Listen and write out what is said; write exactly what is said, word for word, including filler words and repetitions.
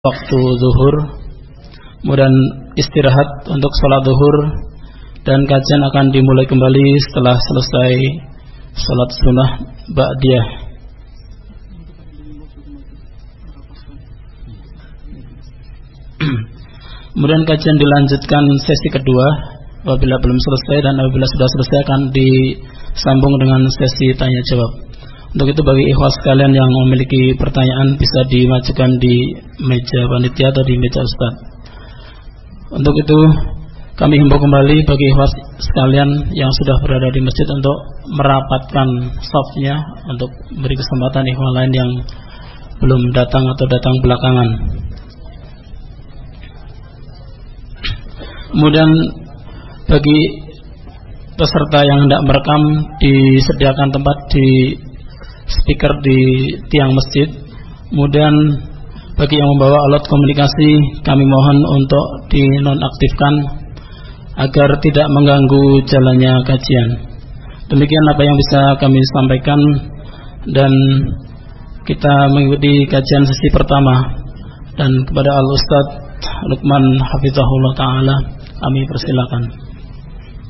waktu zuhur, kemudian istirahat untuk sholat zuhur, dan kajian akan dimulai kembali setelah selesai sholat sunnah ba'diyah. Kemudian kajian dilanjutkan sesi kedua apabila belum selesai, dan apabila sudah selesai akan disambung dengan sesi tanya jawab. Untuk itu bagi ikhwas sekalian yang memiliki pertanyaan bisa dimajukan di meja panitia atau di meja ustaz. Untuk itu kami himbau kembali bagi ikhwas sekalian yang sudah berada di masjid untuk merapatkan shafnya untuk beri kesempatan ikhwan lain yang belum datang atau datang belakangan. Kemudian bagi peserta yang hendak merekam disediakan tempat di speaker di tiang masjid. Kemudian bagi yang membawa alat komunikasi kami mohon untuk dinonaktifkan agar tidak mengganggu jalannya kajian. Demikian apa yang bisa kami sampaikan, dan kita mengikuti kajian sesi pertama. Dan kepada Al Ustadz Luqman hafizahullah ta'ala kami persilakan.